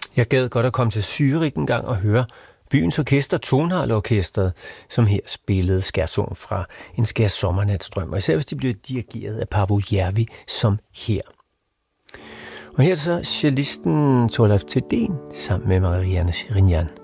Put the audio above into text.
Jeg gad godt at komme til Zürich en gang og høre byens orkester, Tonhalle-orkestret, som her spillede skærzonen fra En skær sommernatsdrøm, og især hvis de blev dirigeret af Paavo Järvi som her. Og her er så cellisten Torleif Thedéen sammen med Marianne Shirinyan.